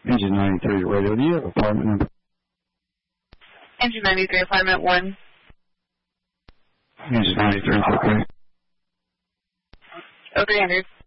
Engine 93 radio. Do you have apartment number? Engine 93, apartment 1. Engine 93, okay. 0300.